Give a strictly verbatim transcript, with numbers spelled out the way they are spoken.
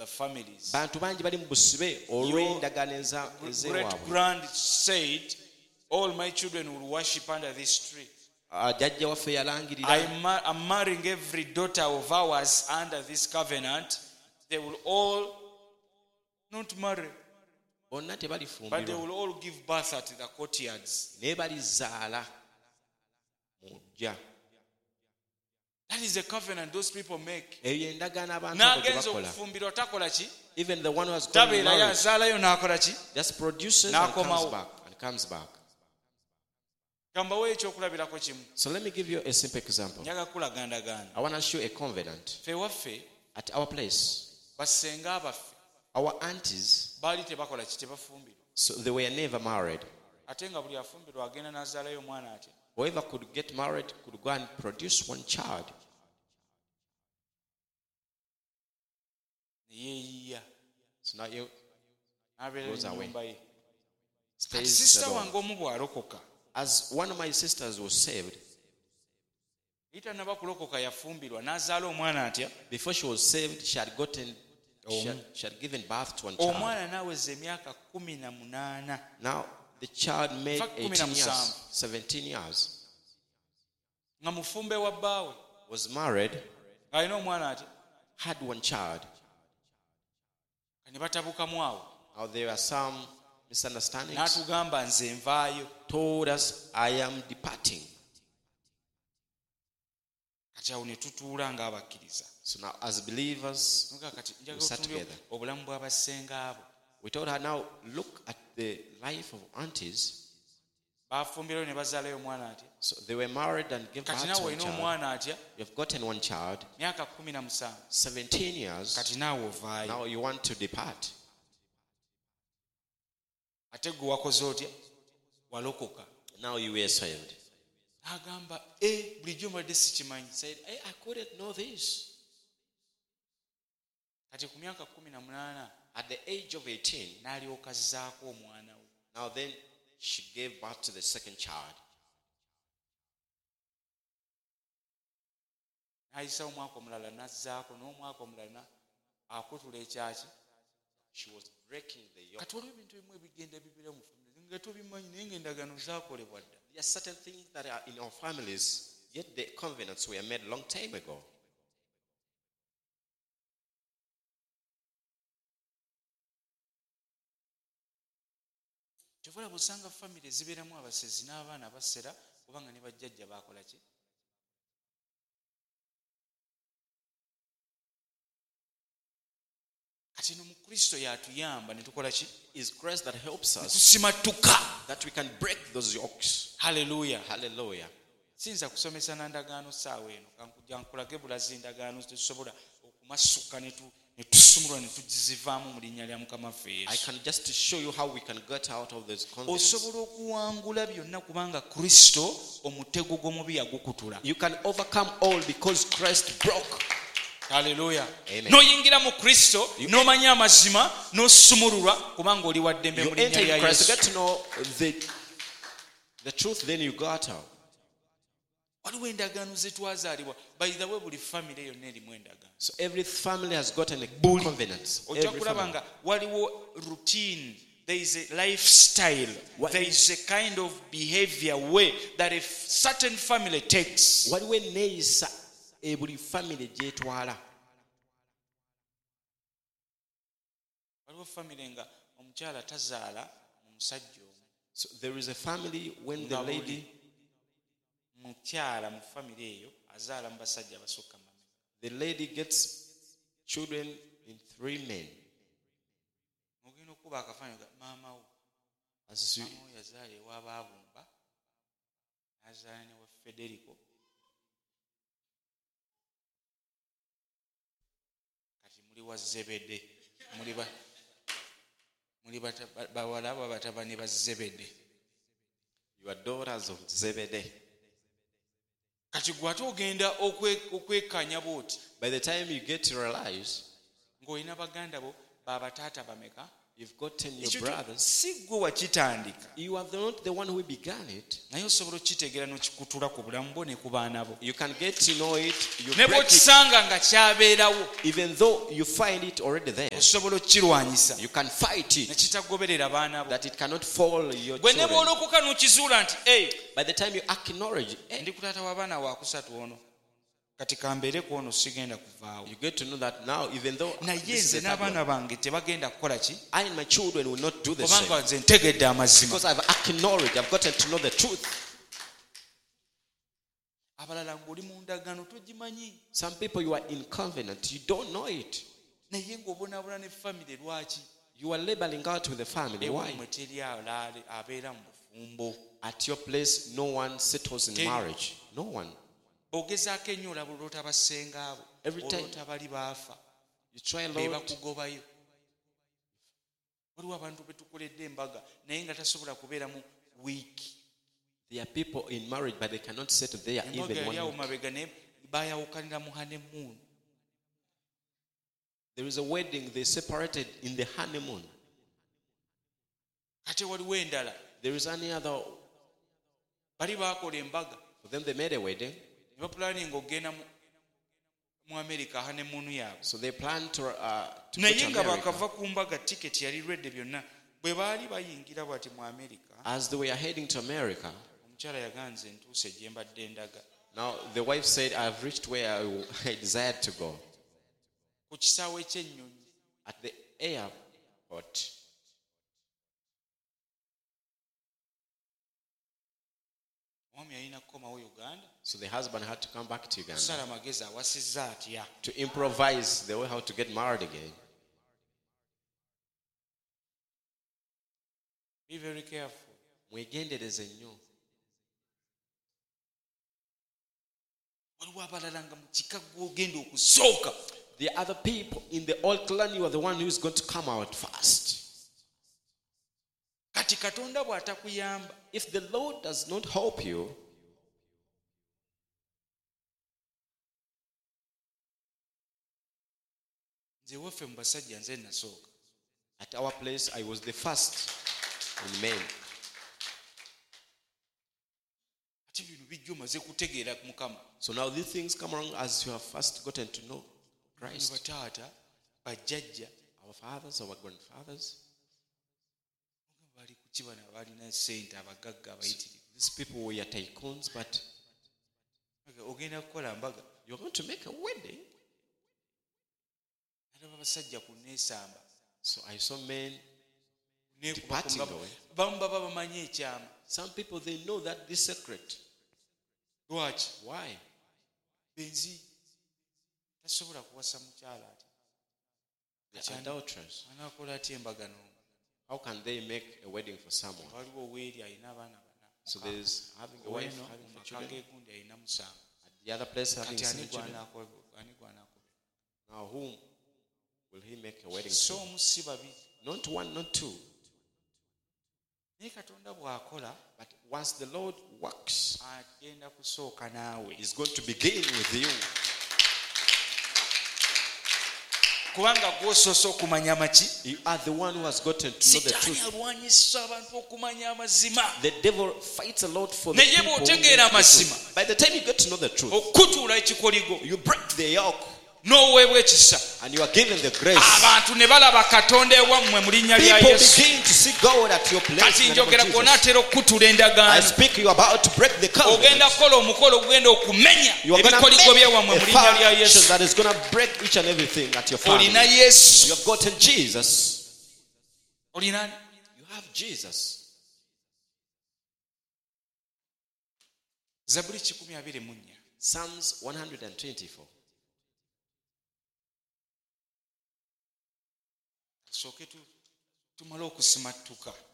the families. bantu bangi bali mu busibe olw'endagaano ez'ewaabwe. Great grand said, all my children will worship under this tree. Jjajja waffe yalangirira, I'm marrying every daughter of ours under this covenant. They will all not marry, bonna but they tebalifumbirwa will all give birth at the courtyards. naye balizaala mu ggya. That is the covenant those people make. Eyo endagaano abantu abo gye N'agenza bakola. okufumbirwa takola ki? Even the one who has gone Tabeerayo married azaalayo n'akola ki? just produces and N'akomawo. comes back and comes back. Gambawo ekyokulabirako kimu. So let me give you a simple example. Njaga kulagandaganda. I want to show a covenant. Ffe waffe At our place, basenga abaffe our aunties, baali tebakola ki? Tebafumbirwa. so they were never married. Ate nga buli afumbirwa agenda n'azaalayo omwana ate. Whoever could get married could go and produce one child. Ne yeeyiya. So now you N'abeera Goes mu away. nnyumba ye. Kati stays sisita alone. wange omu bw'alokoka. As one of my sisters was saved, Yitannaba kulokoka yafumbirwa n'azaala omwana atya. before she was saved, she had gotten, she had, she had given birth to one child. Omwana n'aweza emyaka kumi na munaana. Now the child made In fact, kumi na eighteen years, musanvu. seventeen years, Nga mufumbe wa bbaawe. was married, Alina omwana atya. had one child. Ne batabukamu awo. Now there are some misunderstandings. N'atugamba nze nvaayo. Told us, I am departing. Kati awo ne tutuula ng'abakkiriza. So now as believers, Nuga kati We njagala sat otunuulire together. obulamu bw'abasenga abo. we told her, now look at the life of aunties. Baafumbirayo ne bazaalayo omwana atya. So they were married and gave birth Kati to naawe one olina child. omwana atya. You have gotten one child, Myaka kumi na musanvu. seventeen years. Kati naawe ovaayo. Now you want to depart. Ate gwe wakoze otya. Walokoka. Now you were saved. N'agamba e bulijjo mbadde sikimanyi. Said, hey, I couldn't know this. Kati ku myaka kumi na munaana At the age of eighteen, n'alyoka azzaako omwana we. now then she gave birth to the second child. N'ayisa omwaka omulala n'azzaako n'omwaka omulala akutula ekyaki. She was breaking the yoke. Kati waliwo ebintu ebimu ebigenda bibira mu famire nga tobimanyi naye ng'endagaano zaakolebwa dda. There are certain things that are in our families, yet the covenants were made a long time ago. Kyovala bw'osanga famire zibeeramu abasezi n'abaana basera kubanga ne bajjajja baakola ki? Kati no mu Kristo y'atuyamba ne tukola ki? It's grace that helps us Tusimattuka. that we can break those yokes. Hallelujah. Hallelujah. Siyinza kusomesa na ndagaano ssaawa eno kankujja nkulage bulazi endagaano tetusobola okumasuka ne tu- ne tusumulwa ne tugizivaamu mu linnya lya Mukama waffe I Yesu. can just show you how we can get out of this covenants. Osobola okuwangula byonna kubanga Kristo omutego gw'omubi yagukutula. You can overcome all because Christ broke. Haleluya. Amen. N'oyingira mu Kristo n'omanya amazima n'osumululwa kubanga oli wa ddembe You mu linnya enter lya in Christ, you Yesu. get to know the, the truth, then you got out. Waliwo endagaano ze twazaalibwa. By the way, buli famire yonna erimu endagaano. So every family has gotten a covenant. Ojja Every kulaba family. nga waliwo routine. There is a lifestyle. What- There is a kind of behavior way that a certain family takes. Waliwo enneeyisa e buli family gyetwala. Waliwo famire nga omukyala tazaala mu musajja omu. So there is a family when the Nga buli lady, mukyala mu famire eyo azaala mu basajja abasukka mu mameka. the lady gets children in three men. Ogenda okuba akafaananyi ga maama wo. As you, Maama wo yazaala ewabaabumba n'azaala ne wa Federico. Kati muli wa Zebede. Muli ba muli bata- ba- bawala ba batabani ba Zebede. you are daughters of Zebedee. Kati gwe ate ogenda okwe- okwekkaanya bw'oti By the time you get to realize ng'olina baganda bo baabataata bameka. You've gotten your Ekyo brothers. si gwe wakitandika, You are the- not the one who began it. naye osobola okitegeera n'okikutula ku bulamu bwo ne ku baana bo. You can get to know it. You Ne break it. bw'okisanga nga kyabeerawo, Even though you find it already there, osobola okukirwanyisa you can fight ne it. kitagoberera baana bo. That it cannot fall your Gwe ne children. bw'olokoka n'okizuula nti "Ei, By the time you acknowledge, eh, ndi ku taata w'abaana waakusatu ono, kati kambeere ku ono sigenda kuvaawo." you get to know that now, even though Naye this is nze the third one, n'abaana bange tebagenda kukola ki? I and my children will not do the same. Kubanga nze ntegedde amazima. Because I've acknowledged, I've gotten to know the truth. Abalala ng'oli mu ndagaano togimanyi, Some people, you are in covenant, you don't know it. naye ng'obonaabona ne famire lwaki? You are labeling out with the family. Why? Ewammwe teri alaale abeera mu bufumbo. At your place, no one settles in Tell you. marriage. No one. Ogezaako ennyo olaba olwota bassenga abo, Every time. olwota bali baafa, You try a be lot. bakugobayo. Waliwo abantu be tukoledde embaga naye nga tasobola kubeera mu wiiki. There are people in marriage, but they cannot settle there Embaga even yali one awo week. mabega naye baayawukanira mu honeymoon. There is a wedding, they separated in the honeymoon. Ate waliwo endala, There is any other. bali baakola embaga For them, they made a wedding. ne bapulaninga okgenda mu mu America honeymoon yaabwe. So they plan to, uh, to go Naye to nga America. bakava ku mbaga tiketi yali redde byonna, bwe baali bayingira bwati mu America, As they were heading to America, omukyala yaganze ntuuse gye mbadde ndaga. now the wife said, I've reached where I, I desired to go. Ku kisaawe ky'ennyonyi At the airport. omwami yalina kukomawo Uganda, So the husband had to come back to Uganda kusala magezi awasizza atya. to improvise the way how to get married again. Be very careful. Mwegendereze nnyo. Waliwo abalala nga mu kika gw'ogenda okusooka. The other people in the old clan, you are the one who is going to come out first. Kati Katonda bw'atakuyamba, If the Lord does not help you, nze waffe mu basajja nze nasooka. at our place, I was the first in men. Ate bino bijja omaze kutegeera Mukama. So now these things come along as you have first gotten to know Bano Christ. bataata, bajjajja, Our fathers, our grandfathers, bali ku kibana balina ssente abagagga abayitirivu. these people were tycoons, but Ogenda kukola mbaga. you're going to make a wedding. Alaba basajja ku neesamba. So I saw men Neekuba departing ku ngabo. away. Bamu baba bamanyi ekyama. Some people, they know that this secret. Lwaki? Why? Benzi tasobola kuwasa mukyala ati. They're adulterers. Anaakola atya embaga n'omu? How can they make a wedding for someone? Waliwo weeri alina abaana bana. So there's having a wife, Oweno having mu the children. maka g'egundi alina musanvu. At the other place, having Kati ani seven children. gwanaakola- ani gwanaakola? Now, whom will he make a wedding So to? omu si babiri. Not one, not two. Naye Katonda bw'akola But once the Lord works, agenda kusooka naawe. He's going to begin with you. Kubanga gw'osoose okumanya maki? You are the one who has gotten to know the Sitaani truth. alwanyisa abantu okumanya amazima. The devil fights a lot for the Naye people. who bw'otegeera know the amazima, truth. By the time you get to know the truth, okutuula ekikoligo you break the yoke n'oweebwa ekisa, and you are given the grace. abantu ne balaba Katonda ewammwe mu linnya lya People Yesu. begin to see God at your place. Kati in the name njogera of gw'ona Jesus. atera okukutula I endagaano. speak, you are about to break the Ogenda covenant. kukola omukolo ogenda okumenya You are going to ebikoligo make byewammwe mu a linnya lya function Yesu. that is going to break each and everything at your family. Olina You Yesu. have gotten Jesus. Olina You have Jesus. Zaburi kikumi abiri mu nnya. Psalms one hundred twenty-four. Tusooke tu- tumale okusimattuka.